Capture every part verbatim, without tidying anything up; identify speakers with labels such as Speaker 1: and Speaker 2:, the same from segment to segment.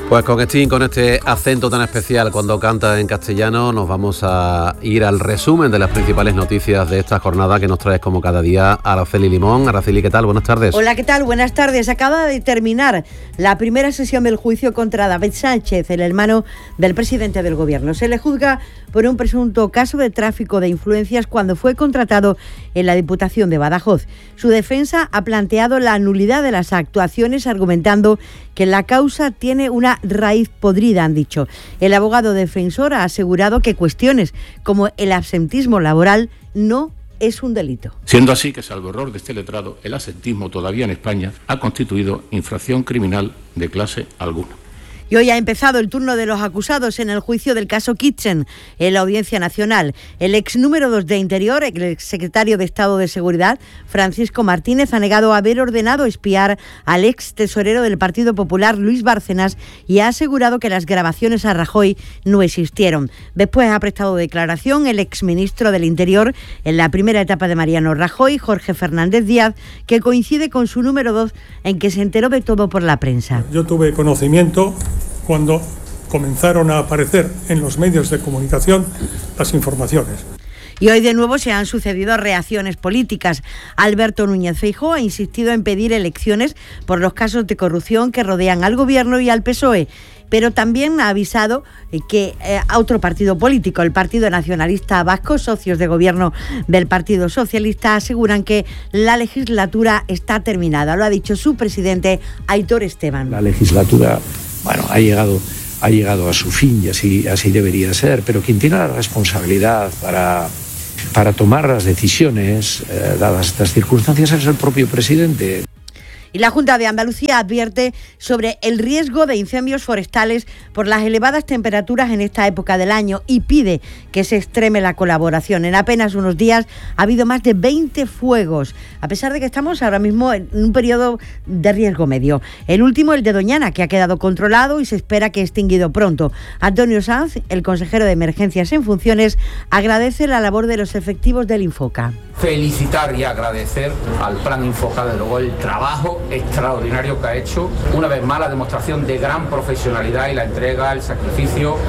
Speaker 1: Pues con Sting, con este acento tan especial cuando canta en castellano, nos vamos a ir al resumen de las principales noticias de esta jornada que nos traes como cada día Araceli Limón. Araceli, ¿qué tal? Buenas tardes.
Speaker 2: Hola, ¿qué tal? Buenas tardes. Acaba de terminar la primera sesión del juicio contra David Sánchez, el hermano del presidente del gobierno. Se le juzga por un presunto caso de tráfico de influencias cuando fue contratado en la Diputación de Badajoz. Su defensa ha planteado la nulidad de las actuaciones, argumentando que la causa tiene una raíz podrida, han dicho. El abogado defensor ha asegurado que cuestiones como el absentismo laboral no es un delito.
Speaker 3: Siendo así que, salvo error de este letrado, el absentismo todavía en España ha constituido infracción criminal de clase alguna.
Speaker 2: Y hoy ha empezado el turno de los acusados en el juicio del caso Kitchen en la Audiencia Nacional. El ex número dos de Interior, el ex secretario de Estado de Seguridad, Francisco Martínez, ha negado haber ordenado espiar al ex tesorero del Partido Popular, Luis Bárcenas, y ha asegurado que las grabaciones a Rajoy no existieron. Después ha prestado declaración el ex ministro del Interior en la primera etapa de Mariano Rajoy, Jorge Fernández Díaz, que coincide con su número dos en que se enteró de todo por la prensa.
Speaker 4: Yo tuve conocimiento cuando comenzaron a aparecer en los medios de comunicación las informaciones.
Speaker 2: Y hoy de nuevo se han sucedido reacciones políticas. Alberto Núñez Feijóo ha insistido en pedir elecciones por los casos de corrupción que rodean al gobierno y al P S O E. Pero también ha avisado que eh, a otro partido político, el Partido Nacionalista Vasco, socios de gobierno del Partido Socialista, aseguran que la legislatura está terminada. Lo ha dicho su presidente, Aitor Esteban.
Speaker 5: La legislatura, bueno, ha llegado, ha llegado a su fin y así, así debería ser, pero quien tiene la responsabilidad para, para tomar las decisiones, eh, dadas estas circunstancias, es el propio presidente.
Speaker 2: Y la Junta de Andalucía advierte sobre el riesgo de incendios forestales por las elevadas temperaturas en esta época del año y pide que se extreme la colaboración. En apenas unos días ha habido más de veinte fuegos, a pesar de que estamos ahora mismo en un periodo de riesgo medio. El último, el de Doñana, que ha quedado controlado y se espera que extinguido pronto. Antonio Sanz, el consejero de Emergencias en funciones, agradece la labor de los efectivos del Infoca.
Speaker 6: Felicitar y agradecer al Plan Infoca, de luego, el trabajo extraordinario que ha hecho, una vez más la demostración de gran profesionalidad y la entrega, el sacrificio.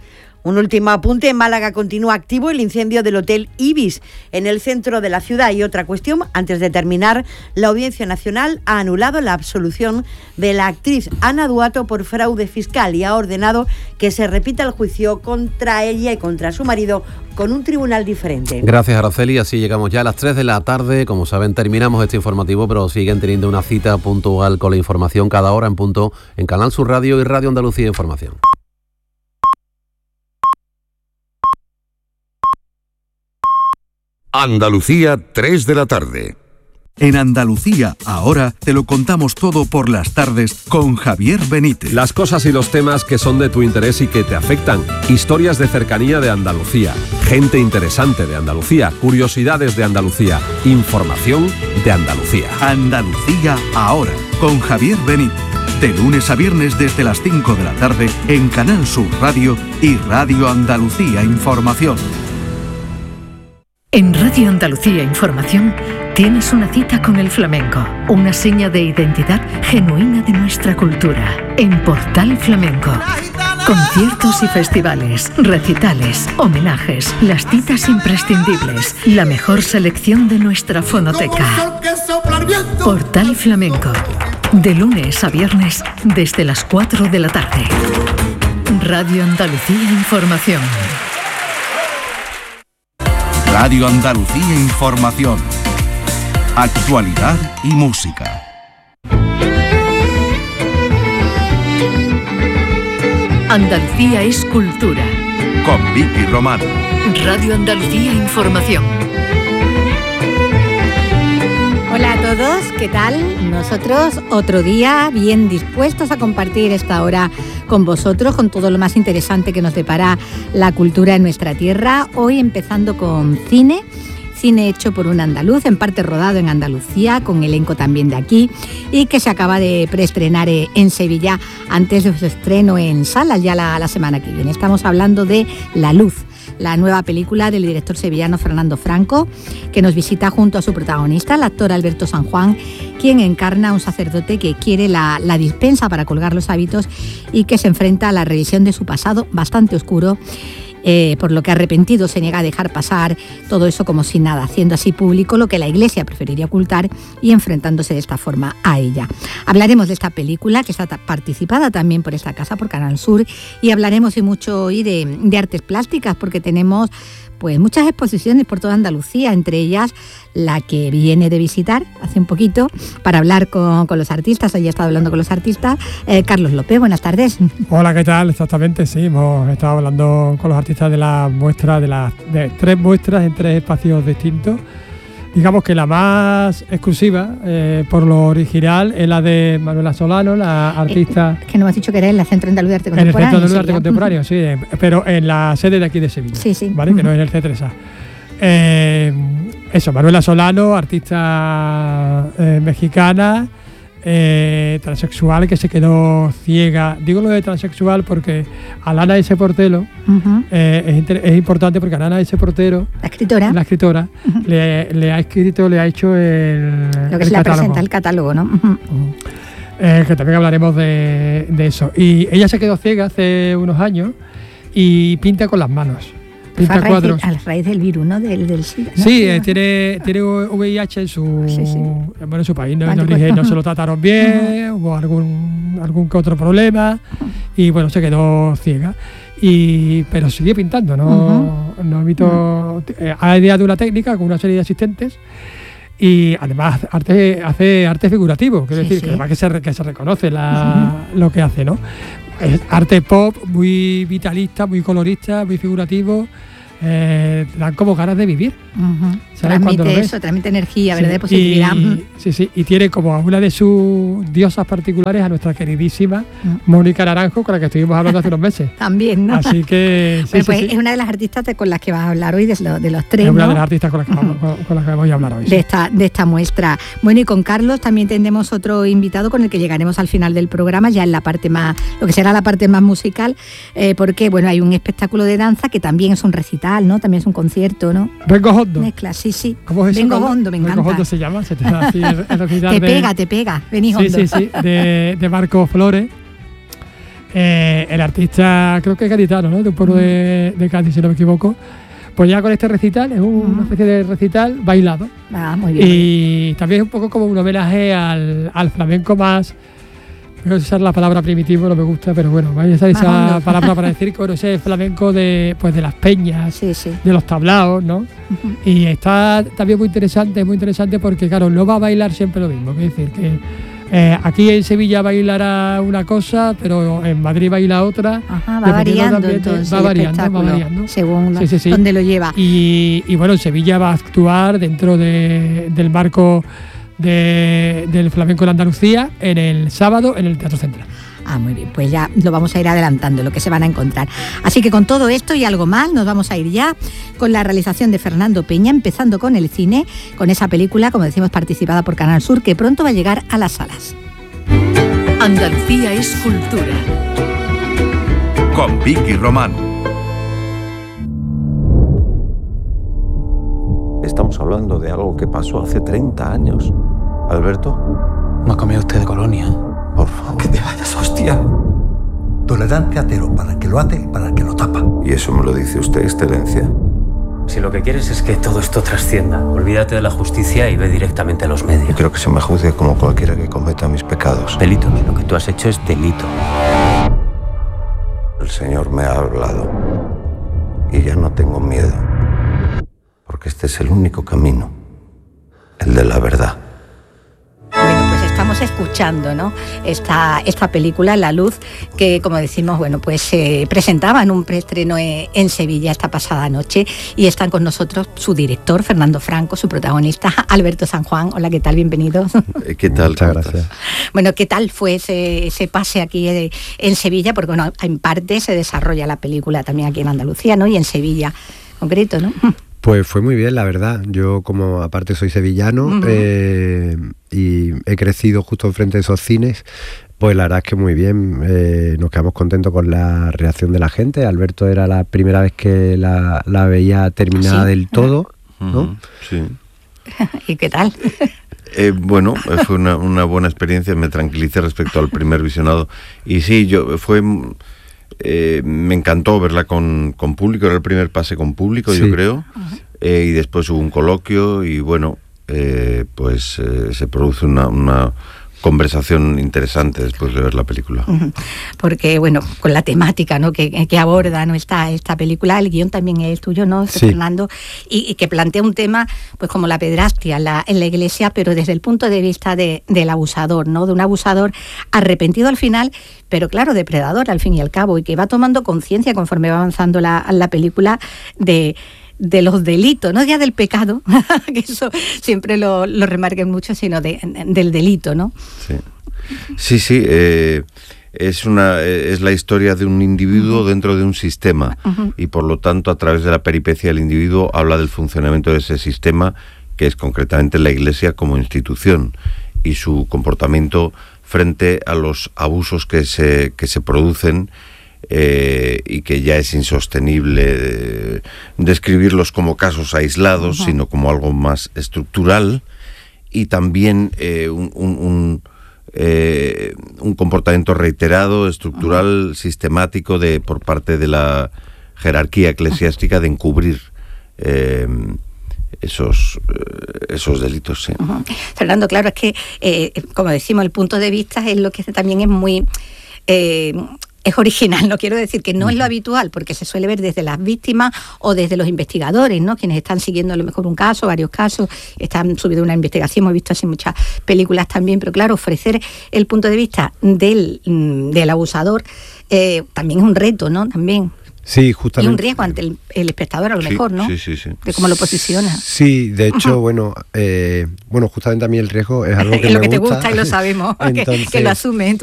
Speaker 2: Un último apunte: en Málaga continúa activo el incendio del Hotel Ibis en el centro de la ciudad. Y otra cuestión, antes de terminar, la Audiencia Nacional ha anulado la absolución de la actriz Ana Duato por fraude fiscal y ha ordenado que se repita el juicio contra ella y contra su marido con un tribunal diferente.
Speaker 1: Gracias, Araceli. Así llegamos ya a las tres de la tarde. Como saben, terminamos este informativo, pero siguen teniendo una cita puntual con la información cada hora en punto en Canal Sur Radio y Radio Andalucía Información.
Speaker 7: Andalucía, tres de la tarde.
Speaker 8: En Andalucía, ahora, te lo contamos todo por las tardes con Javier Benítez.
Speaker 9: Las cosas y los temas que son de tu interés y que te afectan. Historias de cercanía de Andalucía. Gente interesante de Andalucía. Curiosidades de Andalucía. Información de Andalucía.
Speaker 8: Andalucía, ahora, con Javier Benítez. De lunes a viernes desde las cinco de la tarde en Canal Sur Radio y Radio Andalucía Información.
Speaker 10: En Radio Andalucía Información tienes una cita con el flamenco, una seña de identidad genuina de nuestra cultura. En Portal Flamenco, conciertos y festivales, recitales, homenajes, las citas imprescindibles, la mejor selección de nuestra fonoteca. Portal Flamenco, de lunes a viernes desde las cuatro de la tarde. Radio Andalucía Información.
Speaker 8: Radio Andalucía Información. Actualidad y música.
Speaker 10: Andalucía es cultura.
Speaker 8: Con Vicky Román.
Speaker 10: Radio Andalucía Información.
Speaker 11: Hola a todos, ¿qué tal? Nosotros otro día bien dispuestos a compartir esta hora con vosotros, con todo lo más interesante que nos depara la cultura en nuestra tierra. Hoy empezando con cine, cine hecho por un andaluz, en parte rodado en Andalucía, con elenco también de aquí, y que se acaba de preestrenar en Sevilla antes de su estreno en salas ya la, la semana que viene. Estamos hablando de La Luz, la nueva película del director sevillano Fernando Franco, que nos visita junto a su protagonista, el actor Alberto San Juan, quien encarna a un sacerdote que quiere la, la dispensa para colgar los hábitos y que se enfrenta a la revisión de su pasado bastante oscuro, Eh, por lo que arrepentido se niega a dejar pasar todo eso como si nada, haciendo así público lo que la Iglesia preferiría ocultar y enfrentándose de esta forma a ella. Hablaremos de esta película, que está participada también por esta casa, por Canal Sur, y hablaremos y mucho hoy de, de artes plásticas, porque tenemos pues muchas exposiciones por toda Andalucía, entre ellas la que viene de visitar hace un poquito para hablar con, con los artistas. Hoy he estado hablando con los artistas. Eh, Carlos López, buenas tardes.
Speaker 12: Hola, ¿qué tal? Exactamente, sí, hemos estado hablando con los artistas de la muestra, de las de tres muestras en tres espacios distintos. Digamos que la más exclusiva, eh, por lo original, es la de Manuela Solano, la artista...
Speaker 11: Eh, que nos has dicho que era en la Centro Andaluz de Arte
Speaker 12: Contemporáneo. En el Centro Andaluz de Arte
Speaker 11: sí,
Speaker 12: Contemporáneo, sí, eh, pero en la sede de aquí de Sevilla,
Speaker 11: sí, sí.
Speaker 12: ¿vale? Uh-huh. Que no es en el C tres A. Eh, eso, Manuela Solano, artista eh, mexicana, eh, transexual, que se quedó ciega. Digo lo de transexual porque Alana S. Portelo, uh-huh. eh, es, inter- es importante porque Alana S. Portero,
Speaker 11: la escritora,
Speaker 12: la escritora uh-huh. le, le ha escrito, le ha hecho el
Speaker 11: lo que
Speaker 12: el
Speaker 11: se le
Speaker 12: catálogo.
Speaker 11: presenta el catálogo, ¿no? Uh-huh.
Speaker 12: Uh-huh. Eh, que también hablaremos de, de eso. Y ella se quedó ciega hace unos años y pinta con las manos.
Speaker 11: Pinta a, raíz de, a raíz del virus, ¿no? Del, del SIDA, ¿no?
Speaker 12: Sí, eh, tiene, tiene V I H en su,
Speaker 11: sí, sí.
Speaker 12: Bueno, en su país. No, no, dije, no se lo trataron bien, uh-huh. hubo algún, algún que otro problema, uh-huh. y bueno, se quedó ciega. Y, pero sigue pintando, ¿no? Uh-huh. No evito, uh-huh. eh, ha ideado una técnica con una serie de asistentes. Y además arte, hace arte figurativo, quiero sí, decir, sí. que además que se, que se reconoce la, uh-huh. lo que hace, ¿no? Es arte pop, muy vitalista, muy colorista, muy figurativo. Eh, dan como ganas de vivir.
Speaker 11: Uh-huh. Transmite eso, transmite energía, sí, ¿verdad? De positividad.
Speaker 12: Y, sí, sí, y tiene como a una de sus diosas particulares a nuestra queridísima uh-huh. Mónica Naranjo, con la que estuvimos hablando hace unos meses.
Speaker 11: También, ¿no?
Speaker 12: Así que... Sí,
Speaker 11: bueno,
Speaker 12: sí,
Speaker 11: pues
Speaker 12: sí.
Speaker 11: es una de las artistas de, con las que vas a hablar hoy, de, lo, de los tres,
Speaker 12: Es una
Speaker 11: ¿no?
Speaker 12: de las artistas con las que, vamos, uh-huh. con, con las que voy a hablar hoy.
Speaker 11: De,
Speaker 12: sí.
Speaker 11: esta, de esta muestra. Bueno, y con Carlos también tendremos otro invitado con el que llegaremos al final del programa, ya en la parte más, lo que será la parte más musical, eh, porque, bueno, hay un espectáculo de danza que también es un recital, ¿no? También es un concierto, ¿no?
Speaker 12: Vengo Hondo.
Speaker 11: Mezcla, sí, sí.
Speaker 12: ¿Cómo es eso?
Speaker 11: Vengo Hondo, me encanta.
Speaker 12: Vengo Hondo se llama, se te da así el, el recital
Speaker 11: Te
Speaker 12: de,
Speaker 11: pega, te pega, vení Hondo.
Speaker 12: Sí, sí, sí, de, de Marco Flores. Eh, el artista, creo que es gaditano, ¿no? De un pueblo mm. de, de Cádiz, si no me equivoco. Pues ya con este recital, es un, mm. una especie de recital bailado.
Speaker 11: Ah, muy bien.
Speaker 12: Y también es un poco como un homenaje al, al flamenco más... Voy a usar la palabra primitivo, no me gusta, pero bueno, voy a usar esa ah, palabra para decir que bueno, ese flamenco de, pues de las peñas,
Speaker 11: sí, sí.
Speaker 12: de los tablaos, ¿no? Uh-huh. Y está también muy interesante, muy interesante porque, claro, no va a bailar siempre lo mismo. Es decir, que eh, aquí en Sevilla bailará una cosa, pero en Madrid baila otra.
Speaker 11: Ajá, va variando
Speaker 12: también,
Speaker 11: entonces
Speaker 12: va variando, va variando.
Speaker 11: Según
Speaker 12: sí, sí, sí.
Speaker 11: dónde lo lleva.
Speaker 12: Y, y bueno, en Sevilla va a actuar dentro de, del marco... De, del flamenco en Andalucía en el sábado en el Teatro Central.
Speaker 11: Ah, muy bien, pues ya lo vamos a ir adelantando, lo que se van a encontrar. Así que con todo esto y algo más, nos vamos a ir ya con la realización de Fernando Peña, empezando con el cine, con esa película, como decimos, participada por Canal Sur, que pronto va a llegar a las salas.
Speaker 10: Andalucía es cultura.
Speaker 7: Con Vicky Román.
Speaker 13: Estamos hablando de algo que pasó hace treinta años. ¿Alberto?
Speaker 14: No ha comido usted de colonia.
Speaker 13: Por favor.
Speaker 14: Que te vayas, hostia. Tolerante atero para el que lo hace y para el que lo tapa.
Speaker 13: ¿Y eso me lo dice usted, excelencia?
Speaker 15: Si lo que quieres es que todo esto trascienda, olvídate de la justicia y ve directamente a los medios.
Speaker 13: Yo creo que se me juzgue como cualquiera que cometa mis pecados.
Speaker 15: Delitos. Lo que tú has hecho es delito.
Speaker 13: El Señor me ha hablado. Y ya no tengo miedo. Porque este es el único camino, el de la verdad.
Speaker 11: Bueno, pues estamos escuchando, ¿no? Esta, esta película, La Luz, que como decimos, bueno, pues se eh, presentaba en un preestreno en, en Sevilla esta pasada noche y están con nosotros su director, Fernando Franco, su protagonista, Alberto San Juan. Hola, ¿qué tal? Bienvenido.
Speaker 13: ¿Qué tal?
Speaker 16: Muchas gracias.
Speaker 11: Bueno, ¿qué tal fue ese, ese pase aquí eh, en Sevilla? Porque, bueno, en parte se desarrolla la película también aquí en Andalucía, ¿no? Y en Sevilla, concreto, ¿no?
Speaker 16: Pues fue muy bien, la verdad. Yo, como aparte soy sevillano, uh-huh. eh, y he crecido justo enfrente de esos cines, Pues la verdad es que muy bien, eh, nos quedamos contentos con la reacción de la gente. Alberto era la primera vez que la, la veía terminada ¿sí? del todo, ¿no?
Speaker 17: Uh-huh, sí.
Speaker 11: ¿Y qué tal?
Speaker 17: Eh, bueno, fue una, una buena experiencia, me tranquilicé respecto al primer visionado. Y sí, yo fue... Eh, me encantó verla con, con público, era el primer pase con público, sí. yo creo. Uh-huh. Eh, y después hubo un coloquio y bueno, eh, pues eh, se produce una... una conversación interesante después de ver la película.
Speaker 11: Porque, bueno, con la temática, ¿no?, que, que aborda, ¿no?, esta, esta película, el guión también es tuyo, ¿no?, sí. Fernando, y, y que plantea un tema, pues como la pedrastia en la, en la iglesia, pero desde el punto de vista de, del abusador, ¿no?, de un abusador arrepentido al final, pero claro, depredador al fin y al cabo, y que va tomando conciencia conforme va avanzando la, la película de... de los delitos, no ya del pecado, que eso siempre lo, lo remarquen mucho, sino de, del delito, ¿no?
Speaker 17: Sí, sí, sí eh, es, una, es la historia de un individuo uh-huh. dentro de un sistema uh-huh. y por lo tanto a través de la peripecia del individuo habla del funcionamiento de ese sistema, que es concretamente la Iglesia como institución, y su comportamiento frente a los abusos que se, que se producen. Eh, y que ya es insostenible eh, describirlos como casos aislados, uh-huh. sino como algo más estructural, y también eh, un, un, un, eh, un comportamiento reiterado, estructural, uh-huh. sistemático de por parte de la jerarquía eclesiástica de encubrir eh, esos esos delitos. Sí.
Speaker 11: Uh-huh. Fernando, claro, es que eh, como decimos, el punto de vista es lo que también es muy... Eh, es original, no quiero decir que no es lo habitual, porque se suele ver desde las víctimas o desde los investigadores, ¿no?, quienes están siguiendo a lo mejor un caso, varios casos, están subiendo una investigación, hemos visto así muchas películas también, pero claro, ofrecer el punto de vista del, del abusador eh, también es un reto, ¿no?, también.
Speaker 16: Sí, justamente.
Speaker 11: Y un riesgo ante el, el espectador, a lo
Speaker 17: sí,
Speaker 11: mejor, ¿no?
Speaker 17: Sí, sí, sí.
Speaker 11: De cómo lo posiciona.
Speaker 16: Sí, de hecho, uh-huh. bueno, eh, bueno, justamente a mí el riesgo es algo que
Speaker 11: es lo
Speaker 16: me
Speaker 11: que
Speaker 16: gusta.
Speaker 11: te gusta y lo sabemos, Entonces, que, que lo asumes.